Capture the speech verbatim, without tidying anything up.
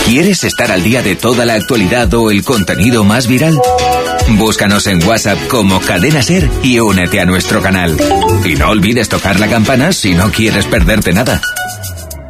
¿Quieres estar al día de toda la actualidad o el contenido más viral? Búscanos en WhatsApp como Cadena Ser y únete a nuestro canal. Y no olvides tocar la campana si no quieres perderte nada.